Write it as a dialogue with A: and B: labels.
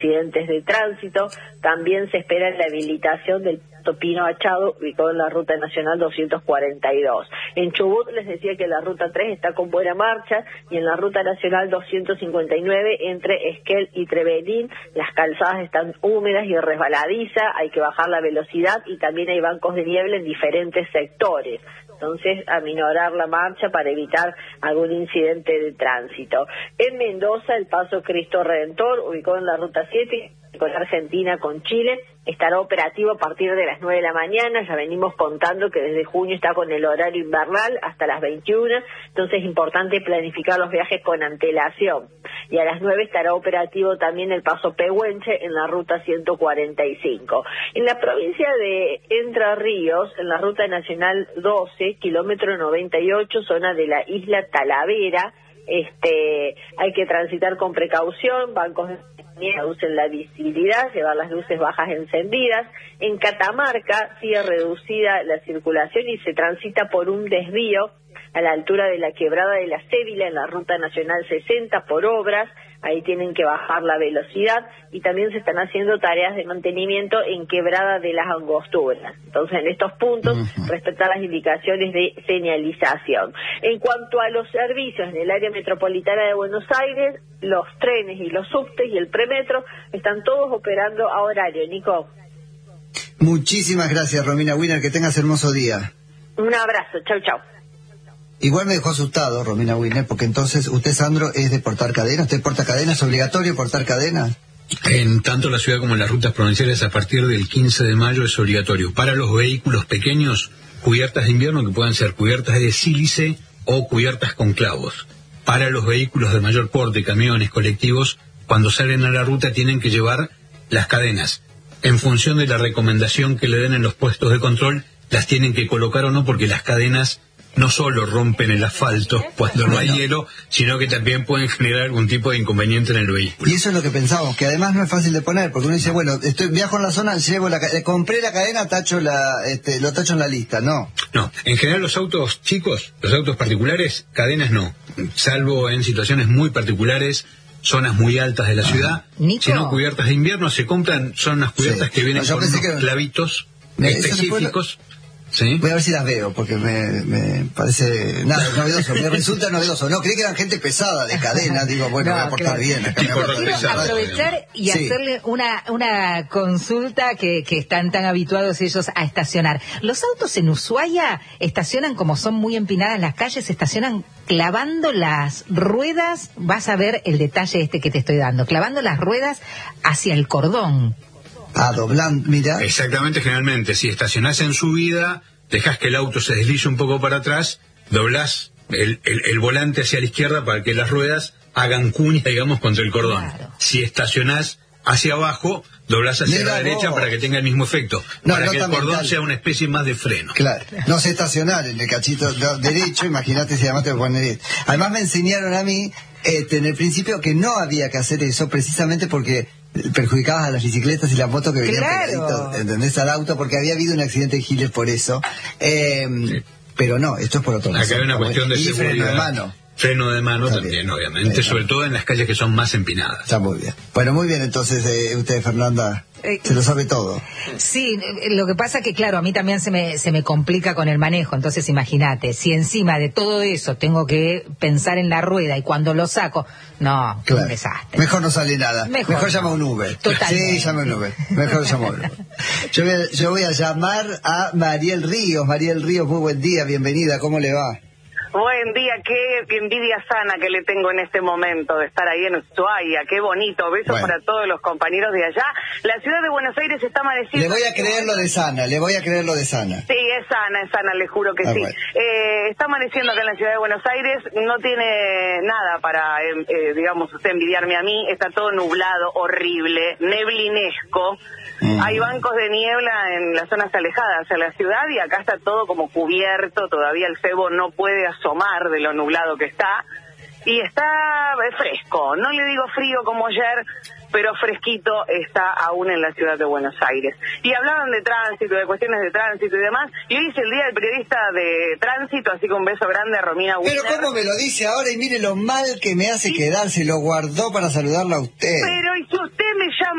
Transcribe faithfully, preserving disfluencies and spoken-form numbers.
A: incidentes de tránsito. También se espera la habilitación del Pino Achado, ubicado en la Ruta Nacional doscientos cuarenta y dos. En Chubut les decía que la Ruta tres está con buena marcha, y en la Ruta Nacional doscientos cincuenta y nueve entre Esquel y Trevelín las calzadas están húmedas y resbaladizas, hay que bajar la velocidad y también hay bancos de niebla en diferentes sectores. Entonces, aminorar la marcha para evitar algún incidente de tránsito. En Mendoza, el Paso Cristo Redentor, ubicado en la Ruta siete, con Argentina, con Chile, estará operativo a partir de las nueve de la mañana. Ya venimos contando que desde junio está con el horario invernal hasta las veintiuna, entonces es importante planificar los viajes con antelación. Y a las nueve estará operativo también el Paso Pehuenche en la Ruta ciento cuarenta y cinco. En la provincia de Entre Ríos, en la Ruta Nacional doce, kilómetro noventa y ocho, zona de la isla Talavera, este, hay que transitar con precaución, bancos de reducen la visibilidad, llevar las luces bajas encendidas. En Catamarca sigue reducida la circulación y se transita por un desvío a la altura de la quebrada de la Cévila en la Ruta Nacional sesenta por obras. Ahí tienen que bajar la velocidad, y también se están haciendo tareas de mantenimiento en Quebrada de las Angosturas. Entonces, en estos puntos, uh-huh. respetar las indicaciones de señalización. En cuanto a los servicios en el área metropolitana de Buenos Aires, los trenes y los subtes y el premetro están todos operando a horario. Nico.
B: Muchísimas gracias, Romina Wiener, que tengas hermoso día.
A: Un abrazo, chau, chau.
B: Igual me dejó asustado, Romina Wiener, porque entonces usted, Sandro, es de portar cadena. ¿Usted porta cadena? ¿Es obligatorio portar cadena?
C: En tanto la ciudad como en las rutas provinciales, a partir del quince de mayo es obligatorio. Para los vehículos pequeños, cubiertas de invierno, que puedan ser cubiertas de sílice o cubiertas con clavos. Para los vehículos de mayor porte, camiones, colectivos, cuando salen a la ruta tienen que llevar las cadenas. En función de la recomendación que le den en los puestos de control, las tienen que colocar o no, porque las cadenas no solo rompen el asfalto cuando no hay hielo, sino que también pueden generar algún tipo de inconveniente en el vehículo.
B: Y eso es lo que pensamos, que además no es fácil de poner, porque uno dice, bueno, estoy viajo en la zona, llevo la eh, compré la cadena, tacho la este, lo tacho en la lista. No.
C: No, en general los autos chicos, los autos particulares, cadenas no, salvo en situaciones muy particulares, zonas muy altas de la ciudad.
D: Nico.
C: Si no, cubiertas de invierno se compran, son unas cubiertas sí. que vienen no, con unos que... clavitos me, específicos. ¿Sí?
B: Voy a ver si las veo, porque me, me parece nada novedoso, me resulta novedoso. No, creí que eran gente pesada de cadena, digo, bueno, no, voy a portar claro. bien. Acá
D: Quiero pesado, aprovechar y sí. hacerle una una consulta que, que están tan habituados ellos a estacionar. ¿Los autos en Ushuaia estacionan, como son muy empinadas las calles, estacionan clavando las ruedas? Vas a ver el detalle este que te estoy dando, clavando las ruedas hacia el cordón.
B: Ah, doblando, mira.
C: Exactamente, generalmente, si estacionás en subida, dejás que el auto se deslice un poco para atrás, doblás el, el, el volante hacia la izquierda para que las ruedas hagan cuña, digamos, contra el cordón. Claro. Si estacionás hacia abajo, doblás hacia mira la derecha vos. Para que tenga el mismo efecto, no, para no que el cordón mental. Sea una especie más de freno.
B: Claro, no sé estacionar en el cachito derecho, imagínate si además te voy a poner esto. Además me enseñaron a mí, este, en el principio, que no había que hacer eso, precisamente porque perjudicabas a las bicicletas y las motos que venían
D: claro.
B: pegaditos, ¿entendés? Al auto, porque había habido un accidente de giles por eso. Eh, sí. Pero no, esto es por otro lado.
C: Acá hay una cuestión de
B: y
C: seguridad.
B: Freno de mano.
C: Freno de mano
B: Está
C: también,
B: bien.
C: obviamente,
B: Está
C: sobre todo en las calles que son más empinadas.
B: Está muy bien. Bueno, muy bien, entonces, eh, usted, Fernanda, eh, se lo sabe todo.
D: Sí, lo que pasa que, claro, a mí también se me, se me complica con el manejo, entonces imagínate, si encima de todo eso tengo que pensar en la rueda y cuando lo saco, no,
B: claro.
D: un desastre.
B: Mejor no sale nada. Mejor, Mejor llama un Uber.
D: Totalmente.
B: Sí, llama un Uber. Mejor llama un Uber. Yo voy, a, yo voy a llamar a Mariel Ríos. Mariel Ríos, muy buen día, bienvenida, ¿cómo le va?
E: Buen día, qué envidia sana que le tengo en este momento de estar ahí en Ushuaia, qué bonito, besos bueno. para todos los compañeros de allá. La ciudad de Buenos Aires está amaneciendo...
B: Le voy a creer lo de sana, le voy a creer lo de sana.
E: Sí, es sana, es sana, le juro que ah, sí. Bueno. Eh, está amaneciendo acá en la ciudad de Buenos Aires, no tiene nada para, eh, eh, digamos, usted envidiarme a mí, está todo nublado, horrible, neblinesco. Mm. Hay bancos de niebla en las zonas alejadas hacia la ciudad y acá está todo como cubierto, todavía el cebo no puede asomar de lo nublado que está y está fresco, no le digo frío como ayer, pero fresquito está aún en la ciudad de Buenos Aires. Y hablaban de tránsito, de cuestiones de tránsito y demás, y hoy es el Día del Periodista de Tránsito, así que un beso grande a Romina Wiener.
B: Pero cómo me lo dice ahora y mire lo mal que me hace
E: ¿Sí?
B: quedar, se lo guardó para saludarla a usted.
E: Pero y si usted me llama